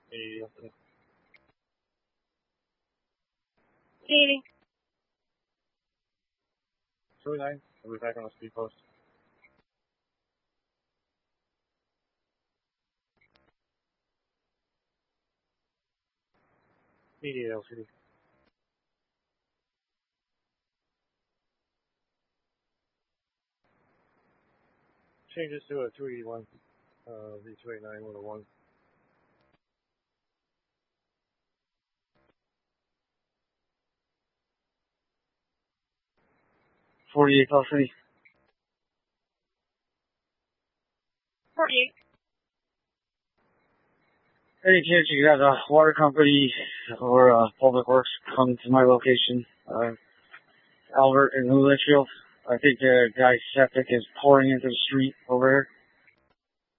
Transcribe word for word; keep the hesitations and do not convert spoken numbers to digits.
eighty. eighty. twenty-nine. I'll be back on the speed post. eighty-eight L C D. Changes to a two eighty-one, uh, V two eighty-nine with a one. forty-eight L C D. forty-eight. Any chance you got a water company or uh, Public Works come to my location, uh, Albert and Litchfield? I think the guy's septic is pouring into the street over here.